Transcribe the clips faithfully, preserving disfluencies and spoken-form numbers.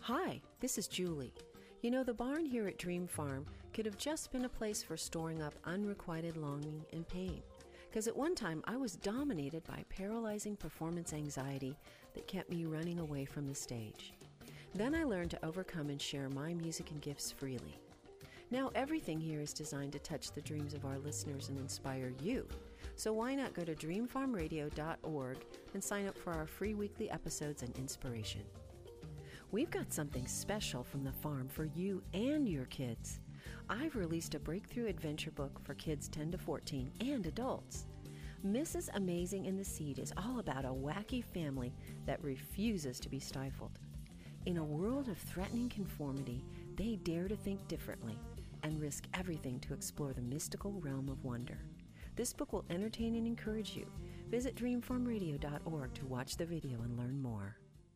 Hi, this is Julie. You know, the barn here at Dream Farm could have just been a place for storing up unrequited longing and pain. Because at one time I was dominated by paralyzing performance anxiety that kept me running away from the stage. Then I learned to overcome and share my music and gifts freely. Now everything here is designed to touch the dreams of our listeners and inspire you. So why not go to dream farm radio dot org and sign up for our free weekly episodes and inspiration. We've got something special from the farm for you and your kids. I've released a breakthrough adventure book for kids ten to fourteen and adults. Missus Amazing and the Seed is all about a wacky family that refuses to be stifled. In a world of threatening conformity, they dare to think differently and risk everything to explore the mystical realm of wonder. This book will entertain and encourage you. Visit dream farm radio dot org to watch the video and learn more.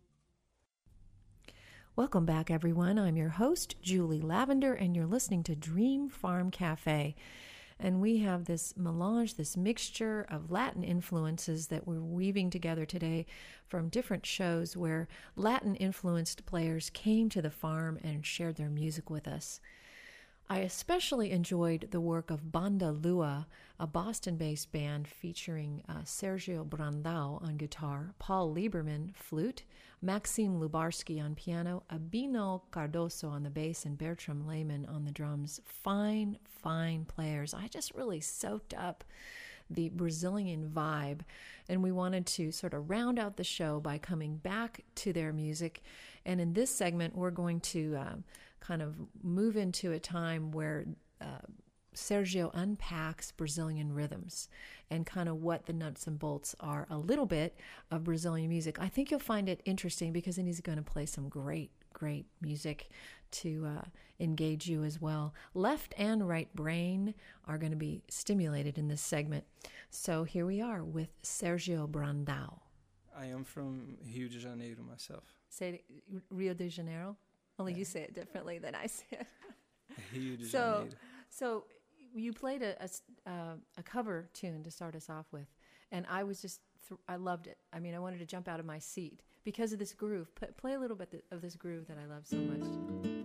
Welcome back, everyone. I'm your host, Julie Lavender, and you're listening to Dream Farm Cafe. And we have this melange, this mixture of Latin influences that we're weaving together today from different shows where Latin-influenced players came to the farm and shared their music with us. I especially enjoyed the work of Banda Lua, a Boston-based band featuring uh, Sergio Brandao on guitar, Paul Lieberman, flute, Maxim Lubarsky on piano, Abino Cardoso on the bass, and Bertram Lehman on the drums. Fine, fine players. I just really soaked up the Brazilian vibe, and we wanted to sort of round out the show by coming back to their music. And in this segment, we're going to uh, kind of move into a time where uh, Sergio unpacks Brazilian rhythms and kind of what the nuts and bolts are a little bit of Brazilian music. I think you'll find it interesting because then he's going to play some great, great music to uh, engage you as well. Left and right brain are going to be stimulated in this segment. So here we are with Sergio Brandao. I am from Rio de Janeiro myself. Say it, Rio de Janeiro? Only Yeah. You say it differently than I say it. Rio de so, Janeiro. so you played a, a, uh, a cover tune to start us off with, and I was just, th- I loved it. I mean, I wanted to jump out of my seat because of this groove. P- play a little bit th- of this groove that I love so much.